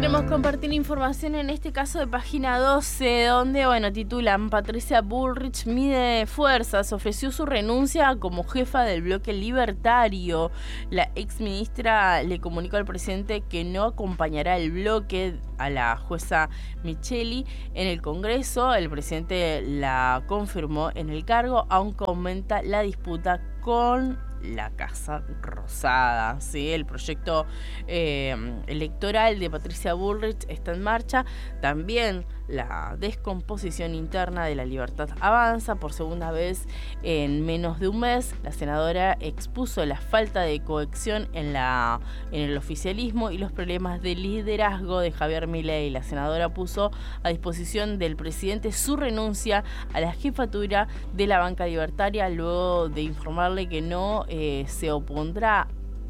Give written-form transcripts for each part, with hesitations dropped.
Queremos compartir información en este caso de Página 12, donde, titulan: Patricia Bullrich mide fuerzas, ofreció su renuncia como jefa del bloque libertario. La exministra le comunicó al presidente que no acompañará el bloque a la jueza Micheli en el Congreso. El presidente la confirmó en el cargo, aunque aumenta la disputa con la Casa Rosada. ¿Sí? El proyecto electoral de Patricia Bullrich está en marcha. También la descomposición interna de la Libertad Avanza. Por segunda vez en menos de un mes, la senadora expuso la falta de cohesión en el oficialismo y los problemas de liderazgo de Javier Milei. La senadora puso a disposición del presidente su renuncia a la jefatura de la banca libertaria, luego de informarle que no se opondrá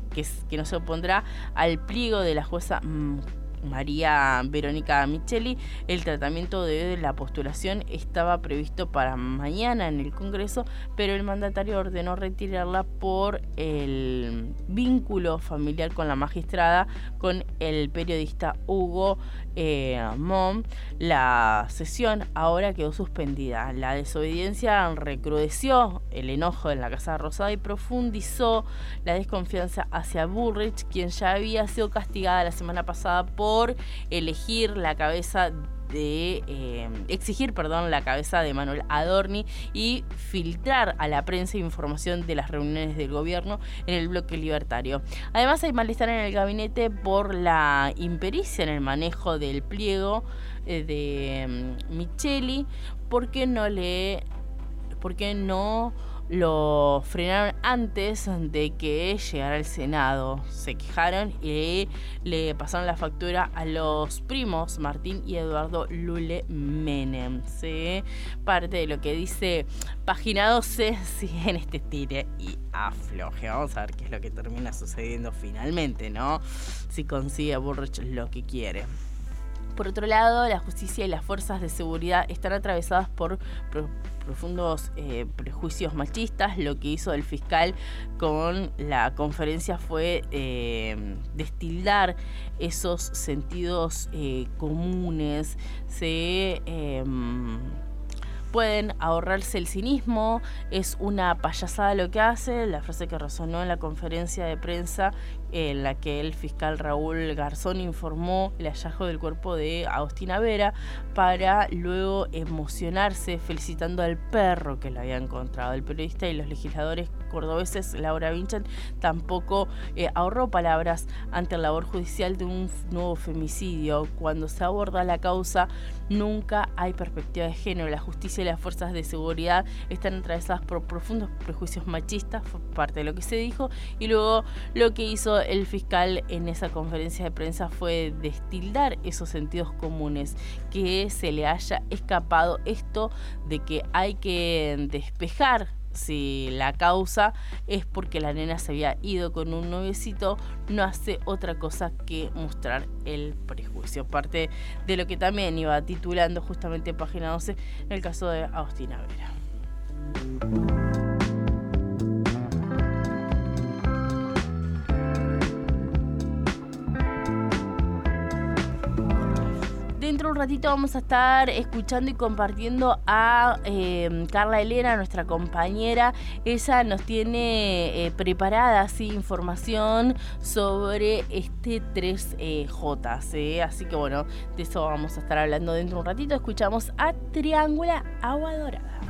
al pliego de la jueza María Verónica Micheli. El tratamiento de la postulación estaba previsto para mañana en el Congreso, pero el mandatario ordenó retirarla por el vínculo familiar con la magistrada, con el periodista Hugo Mom. La sesión ahora quedó suspendida. La desobediencia recrudeció el enojo en la Casa Rosada y profundizó la desconfianza hacia Bullrich, quien ya había sido castigada la semana pasada por exigir la cabeza de Manuel Adorni y filtrar a la prensa información de las reuniones del gobierno en el bloque libertario. Además, hay malestar en el gabinete por la impericia en el manejo del pliego de Micheli, porque no lo frenaron antes de que llegara al Senado. Se quejaron y le pasaron la factura a los primos Martín y Eduardo Lule Menem. ¿Sí? Parte de lo que dice Página 12 sigue en este tire y afloje. Vamos a ver qué es lo que termina sucediendo finalmente, ¿no? Si consigue Bullrich lo que quiere. Por otro lado, la justicia y las fuerzas de seguridad están atravesadas por profundos prejuicios machistas. Lo que hizo el fiscal con la conferencia fue destildar esos sentidos comunes. Pueden ahorrarse el cinismo, es una payasada lo que hace. La frase que resonó en la conferencia de prensa en la que el fiscal Raúl Garzón informó el hallazgo del cuerpo de Agostina Vera, para luego emocionarse felicitando al perro que lo había encontrado. El periodista y los legisladores cordobeses Laura Vincent tampoco ahorró palabras ante el labor judicial de un nuevo femicidio. Cuando se aborda la causa, nunca hay perspectiva de género. La justicia y las fuerzas de seguridad están atravesadas por profundos prejuicios machistas, fue parte de lo que se dijo, y luego lo que hizo el fiscal en esa conferencia de prensa fue destildar esos sentidos comunes, que se le haya escapado esto de que hay que despejar si la causa es porque la nena se había ido con un noviecito. No hace otra cosa que mostrar el prejuicio. Parte de lo que también iba titulando justamente en Página 12 en el caso de Agostina Vera. Dentro de un ratito vamos a estar escuchando y compartiendo a Carla Elena, nuestra compañera. Ella nos tiene preparada así información sobre este 3J. Así que de eso vamos a estar hablando dentro de un ratito. Escuchamos a Triángula Agua Dorada.